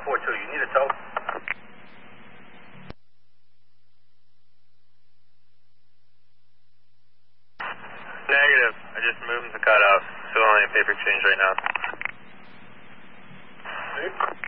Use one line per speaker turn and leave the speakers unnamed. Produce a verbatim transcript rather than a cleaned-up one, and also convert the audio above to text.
four two, you need a tow?
Negative. I just moved the cutoff. Still only a paper exchange right now.
Okay.